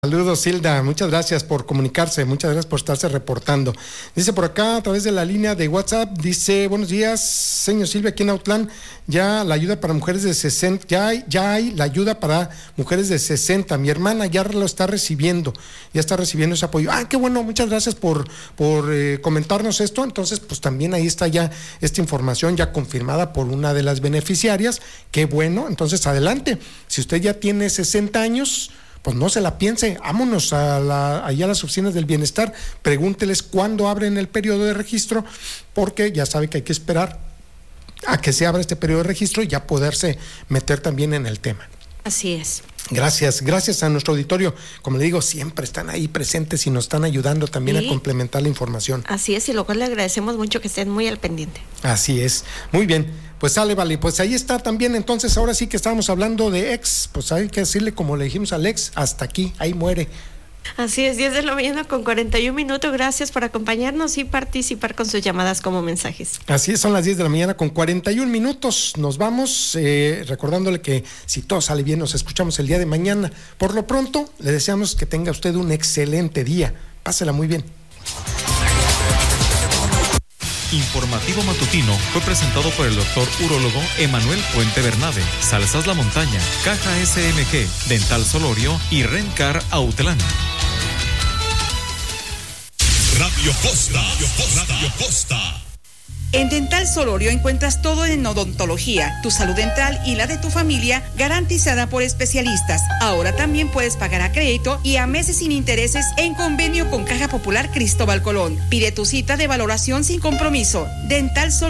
Saludos, Hilda, muchas gracias por comunicarse, muchas gracias por estarse reportando. Dice por acá, a través de la línea de WhatsApp, dice, buenos días, señor Silvia, aquí en Autlán, ya la ayuda para mujeres de 60, ya hay la ayuda para mujeres de 60, mi hermana ya lo está recibiendo, ya está recibiendo ese apoyo. Qué bueno, muchas gracias por comentarnos esto. Entonces, pues también ahí está ya esta información ya confirmada por una de las beneficiarias, qué bueno. Entonces, adelante, si usted ya tiene 60 años, pues no se la piense, vámonos allá a las oficinas del bienestar, pregúnteles cuándo abren el periodo de registro, porque ya sabe que hay que esperar a que se abra este periodo de registro y ya poderse meter también en el tema. Así es. Gracias a nuestro auditorio, como le digo, siempre están ahí presentes y nos están ayudando también a complementar la información. Así es, y lo cual le agradecemos mucho que estén muy al pendiente. Así es, muy bien. Pues sale, vale, pues ahí está también. Entonces ahora sí que estábamos hablando de ex, pues hay que decirle como le dijimos al ex, hasta aquí, ahí muere. Así es, 10 de la mañana con 41 minutos, gracias por acompañarnos y participar con sus llamadas como mensajes. Así es, son las 10 de la mañana con 41 minutos, nos vamos, recordándole que si todo sale bien nos escuchamos el día de mañana. Por lo pronto, le deseamos que tenga usted un excelente día, pásela muy bien. Informativo matutino fue presentado por el doctor urólogo Emanuel Puente Bernabe, Salsas La Montaña, Caja SMG, Dental Solorio y Rencar Autlán. Radio Costa. En Dental Solorio encuentras todo en odontología, tu salud dental y la de tu familia garantizada por especialistas. Ahora también puedes pagar a crédito y a meses sin intereses en convenio con Caja Popular Cristóbal Colón. Pide tu cita de valoración sin compromiso. Dental Solorio.